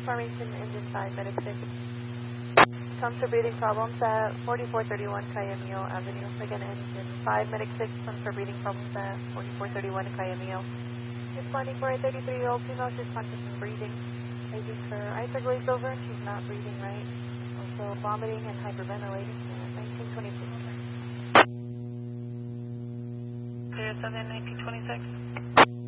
Formation Engine 5, Medic 6. Comes for breathing problems at 4431 Cayamio Avenue. Again, Engine 5, Medic 6 comes for breathing problems at 4431 Cayamio. Responding for a 33-year-old female, she's conscious and breathing. Raising her eyes are glazed over and she's not breathing right. Also vomiting and hyperventilating at 1926. 07, 1926.